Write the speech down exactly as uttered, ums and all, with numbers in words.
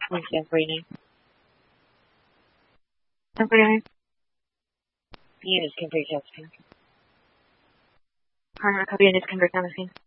Wednesday, Friday. Temporary. Units can break out. Current copy units can break down the scene.